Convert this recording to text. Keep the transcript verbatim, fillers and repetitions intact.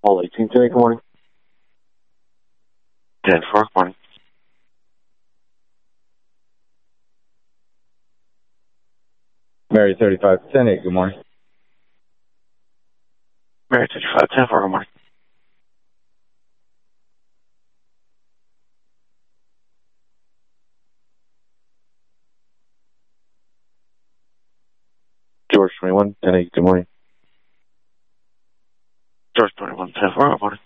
Paul eighteen today, good morning. ten four, good morning. Mary thirty-five ten eight, good morning. Mary thirty-five ten four, good morning. George twenty-one ten eight, good morning. George twenty-one ten four, good morning.